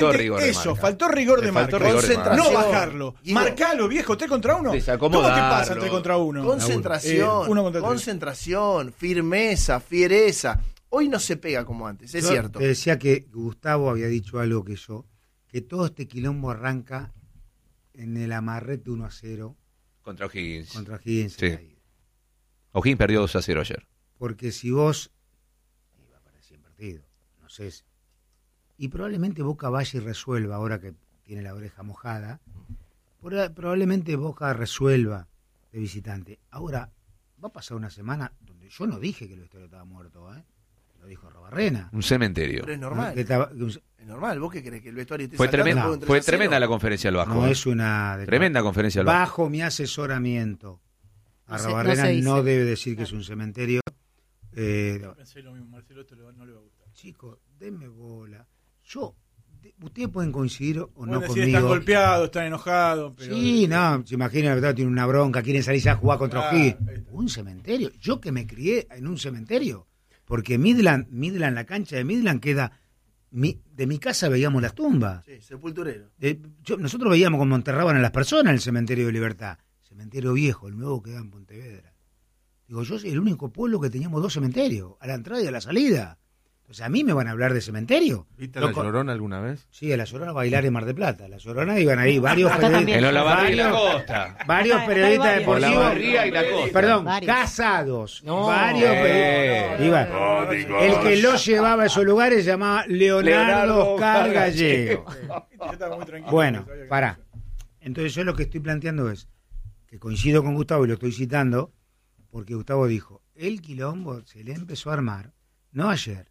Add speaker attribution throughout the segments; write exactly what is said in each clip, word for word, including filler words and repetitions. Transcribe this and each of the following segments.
Speaker 1: rigor
Speaker 2: Eso,
Speaker 1: de marca.
Speaker 2: faltó rigor de marca.
Speaker 1: Rigor de marca.
Speaker 2: No bajarlo.
Speaker 3: Guido.
Speaker 2: Marcalo, viejo, tres contra uno. ¿Cómo que pasa tres contra uno?
Speaker 3: Concentración,
Speaker 2: Eh, uno contra tres.
Speaker 3: concentración, firmeza, fiereza. Hoy no se pega como antes, es
Speaker 4: Yo
Speaker 3: cierto.
Speaker 4: Te decía que Gustavo había dicho algo que yo, que todo este quilombo arranca en el amarrete uno a cero
Speaker 1: Contra O'Higgins.
Speaker 4: contra Higgins.
Speaker 1: Sí. O'Higgins perdió dos a cero ayer.
Speaker 4: Porque si vos, iba para cien partidos, no sé si, y probablemente Boca vaya y resuelva, ahora que tiene la oreja mojada, por- probablemente Boca resuelva de visitante. Ahora, va a pasar una semana donde yo no dije que el vestuario estaba muerto, ¿eh? Lo dijo Robarrena.
Speaker 1: Un cementerio.
Speaker 3: Pero es normal.
Speaker 4: Que estaba- que un-
Speaker 3: Es normal, ¿vos qué crees? Que el vestuario esté
Speaker 1: Fue,
Speaker 3: saltando
Speaker 1: tremenda,
Speaker 3: todo en tres
Speaker 1: fue
Speaker 3: a cero?
Speaker 1: tremenda la conferencia del Vasco.
Speaker 4: no
Speaker 1: ¿eh?
Speaker 4: es una... de-
Speaker 1: Tremenda conferencia del Vasco.
Speaker 4: Bajo mi asesoramiento. A
Speaker 5: No se-
Speaker 4: Robarrena
Speaker 5: no
Speaker 4: no,
Speaker 5: se dice.
Speaker 4: debe decir que es un cementerio. Eh,
Speaker 2: Pensé lo mismo, Marcelo, esto no le va a gustar.
Speaker 4: chicos, denme bola. Yo, de- ustedes pueden coincidir o
Speaker 2: Pueden
Speaker 4: no
Speaker 2: decir,
Speaker 4: conmigo.
Speaker 2: están golpeados, están enojados. Pero
Speaker 4: Sí, no, se imaginan que tiene una bronca, quieren salir ya a jugar contra
Speaker 2: Ah,
Speaker 4: O'Higgins.
Speaker 2: ahí está.
Speaker 4: Un cementerio. Yo que me crié en un cementerio. Porque Midland, Midland, la cancha de Midland queda... mi- de mi casa veíamos las tumbas.
Speaker 3: Sí, sepulturero.
Speaker 4: Eh, yo- nosotros veíamos cómo enterraban a las personas en el cementerio de Libertad. Cementerio viejo, el nuevo queda en Pontevedra. Digo, yo soy el único pueblo que teníamos dos cementerios, a la entrada y a la salida. O sea, a mí me van a hablar de cementerio.
Speaker 6: ¿Viste a la
Speaker 4: Loco.
Speaker 6: Llorona alguna vez?
Speaker 4: Sí, a la Llorona a bailar en Mar de Plata. A la Llorona iban ahí varios
Speaker 5: Acá
Speaker 4: periodistas.
Speaker 5: también.
Speaker 1: En Olavarría y la
Speaker 4: varios-
Speaker 1: Costa.
Speaker 4: Varios
Speaker 5: Acá-
Speaker 4: periodistas
Speaker 5: acá hay varios.
Speaker 4: deportivos.
Speaker 1: Olavarría y la Costa.
Speaker 4: Perdón,
Speaker 5: Varios.
Speaker 4: casados.
Speaker 5: No.
Speaker 4: Varios
Speaker 1: Eh.
Speaker 4: periodistas. Iban. El que los llevaba a esos lugares se llamaba Leonardo
Speaker 1: Leonardo
Speaker 4: Oscar
Speaker 1: Oscar
Speaker 4: Gallego.
Speaker 2: yo estaba muy tranquilo.
Speaker 4: Bueno,
Speaker 2: Sabía que-
Speaker 4: pará. Entonces yo lo que estoy planteando es que coincido con Gustavo y lo estoy citando porque Gustavo dijo, el quilombo se le empezó a armar, no ayer.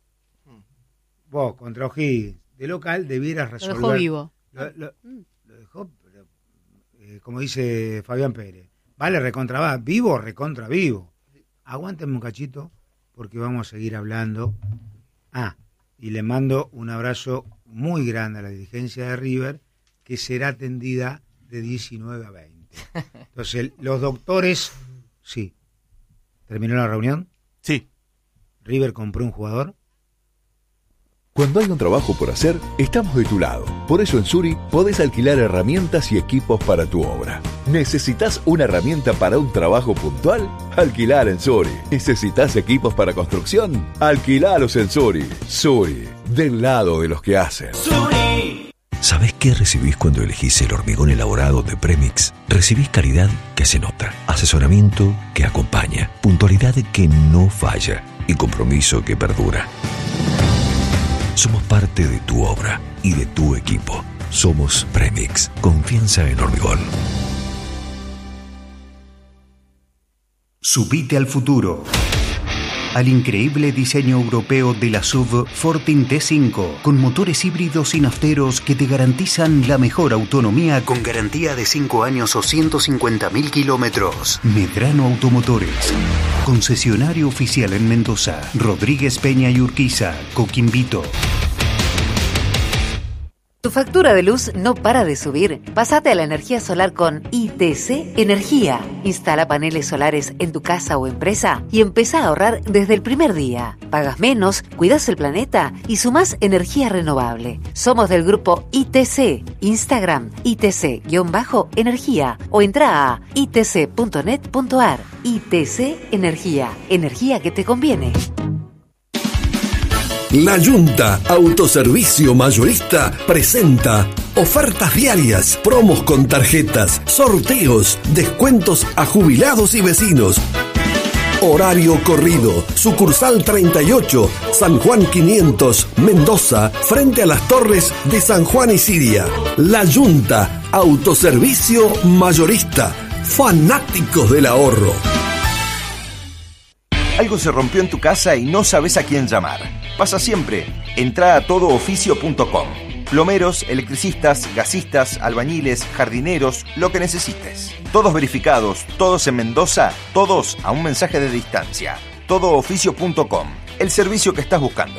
Speaker 4: Vos, contra O'Higgins, de local, debieras
Speaker 5: Lo
Speaker 4: resolver.
Speaker 5: dejó vivo.
Speaker 4: Lo, lo- lo dejó, pero, eh, como dice Fabián Pérez, vale recontra va, vivo, recontra vivo. Aguántenme un cachito porque vamos a seguir hablando. Ah, y le mando un abrazo muy grande a la dirigencia de River, que será atendida de diecinueve a veinte. Entonces, el- los doctores, sí. ¿Terminó la reunión?
Speaker 6: Sí.
Speaker 4: River compró un jugador.
Speaker 7: Cuando hay un trabajo por hacer, estamos de tu lado. Por eso en Suri podés alquilar herramientas y equipos para tu obra. ¿Necesitas una herramienta para un trabajo puntual? Alquilar en Suri. ¿Necesitas equipos para construcción? Alquilalos en Suri. Suri, del lado de los que hacen.
Speaker 8: ¿Sabés qué recibís cuando elegís el hormigón elaborado de Premix? Recibís calidad que se nota, asesoramiento que acompaña, puntualidad que no falla y compromiso que perdura. Somos parte de tu obra y de tu equipo. Somos Premix, confianza en hormigón.
Speaker 9: Subite al futuro. Al increíble diseño europeo de la S U V Fortin T cinco, con motores híbridos y nafteros que te garantizan la mejor autonomía con garantía de cinco años o ciento cincuenta mil kilómetros. Medrano Automotores, concesionario oficial en Mendoza, Rodríguez Peña y Urquiza, Coquimbo.
Speaker 10: ¿Tu factura de luz no para de subir? Pásate a la energía solar con I T C Energía. Instala paneles solares en tu casa o empresa y empezá a ahorrar desde el primer día. Pagas menos, cuidas el planeta y sumás energía renovable. Somos del grupo I T C. Instagram I T C-energía o entra a i t c punto net punto a r. I T C Energía. Energía que te conviene.
Speaker 11: La Junta Autoservicio Mayorista presenta ofertas diarias, promos con tarjetas, sorteos, descuentos a jubilados y vecinos. Horario corrido, sucursal treinta y ocho, San Juan quinientos, Mendoza, frente a las torres de San Juan y Siria. La Junta Autoservicio Mayorista, fanáticos del ahorro.
Speaker 12: Algo se rompió en tu casa y no sabes a quién llamar. Pasa siempre. Entrá a todo oficio punto com. Plomeros, electricistas, gasistas, albañiles, jardineros, lo que necesites. Todos verificados, todos en Mendoza, todos a un mensaje de distancia. todo oficio punto com. El servicio que estás buscando.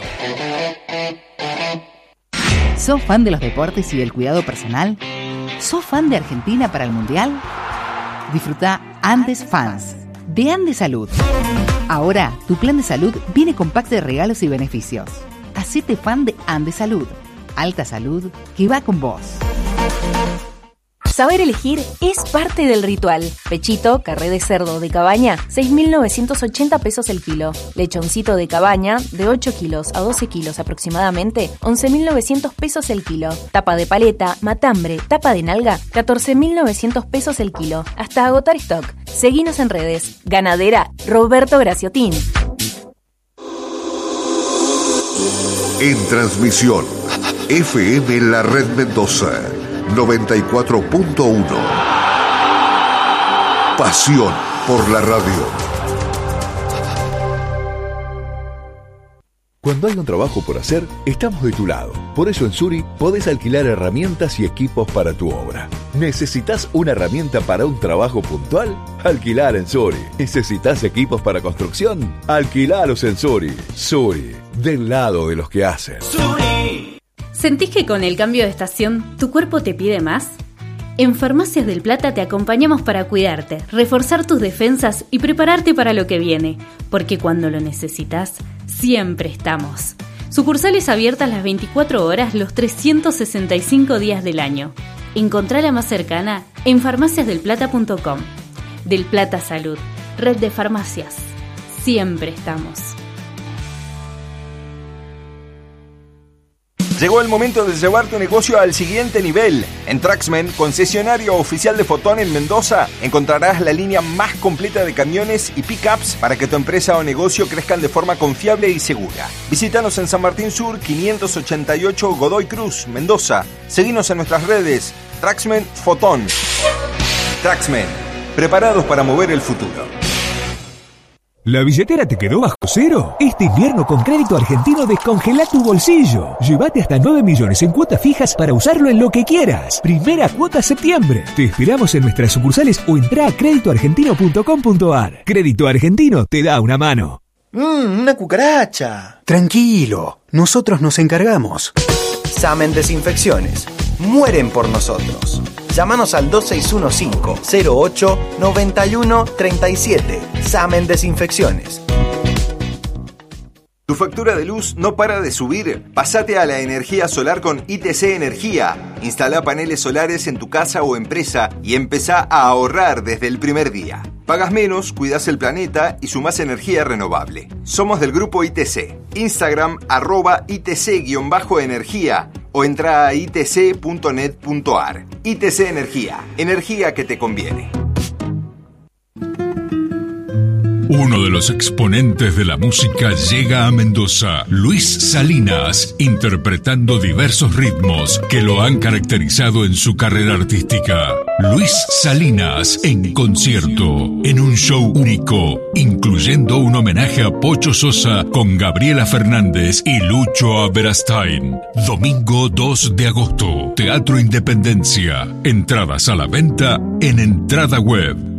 Speaker 13: ¿Sos fan de los deportes y del cuidado personal? ¿Sos fan de Argentina para el Mundial? Disfruta Andes Fans de Andes Salud. Ahora, tu plan de salud viene con pack de regalos y beneficios. Hacete fan de Andes Salud. alta salud que va con vos.
Speaker 5: Saber elegir es parte del ritual. Pechito, carré de cerdo de cabaña, seis mil novecientos ochenta pesos el kilo. Lechoncito de cabaña, de ocho kilos a doce kilos aproximadamente, once mil novecientos pesos el kilo. Tapa de paleta, matambre, tapa de nalga, catorce mil novecientos pesos el kilo. Hasta agotar stock. Seguinos en redes. Ganadera Roberto Graciotín.
Speaker 7: En transmisión, F M La Red Mendoza, noventa y cuatro punto uno. Pasión por la radio. Cuando hay un trabajo por hacer, estamos de tu lado. Por eso en Suri podés alquilar herramientas y equipos para tu obra. ¿Necesitas una herramienta para un trabajo puntual? Alquilar en Suri. ¿Necesitas equipos para construcción? Alquilalos en Suri. Suri, del lado de los que hacen.
Speaker 6: Suri. ¿Sentís que con el cambio de estación tu cuerpo te pide más? En Farmacias del Plata te acompañamos para cuidarte, reforzar tus defensas y prepararte para lo que viene, porque cuando lo necesitas, siempre estamos. Sucursales abiertas las veinticuatro horas, los trescientos sesenta y cinco días del año. Encontrá la más cercana en farmacias del plata punto com. Del Plata Salud, red de farmacias. Siempre estamos.
Speaker 12: Llegó el momento de llevar tu negocio al siguiente nivel. En Traxmen, concesionario oficial de Fotón en Mendoza, encontrarás la línea más completa de camiones y pickups para que tu empresa o negocio crezcan de forma confiable y segura. Visítanos en San Martín Sur, quinientos ochenta y ocho Godoy Cruz, Mendoza. Seguinos en nuestras redes. Traxmen Fotón. Traxmen, preparados para mover el futuro.
Speaker 14: ¿La billetera te quedó bajo cero? Este invierno con Crédito Argentino descongela tu bolsillo. Llévate hasta nueve millones en cuotas fijas para usarlo en lo que quieras. Primera cuota septiembre. Te esperamos en nuestras sucursales o entrá a crédito argentino punto com punto a r. Crédito Argentino te da una mano.
Speaker 3: Mmm, una cucaracha.
Speaker 9: Tranquilo, nosotros nos encargamos.
Speaker 3: Samen Desinfecciones. Mueren por nosotros. Llámanos al dos seis uno cinco, cero ocho, nueve uno tres siete. Samen Desinfecciones.
Speaker 12: ¿Tu factura de luz no para de subir? Pásate a la energía solar con I T C Energía. Instala paneles solares en tu casa o empresa y empezá a ahorrar desde el primer día. Pagas menos, cuidas el planeta y sumás energía renovable. Somos del grupo I T C. Instagram arroba I T C-energía o entra a i t c punto net punto a r. I T C Energía. Energía que te conviene.
Speaker 15: Uno de los exponentes de la música llega a Mendoza, Luis Salinas, interpretando diversos ritmos que lo han caracterizado en su carrera artística. Luis Salinas en concierto, en un show único, incluyendo un homenaje a Pocho Sosa con Gabriela Fernández y Lucho Aberastain. Domingo dos de agosto, Teatro Independencia. Entradas a la venta en Entrada Web.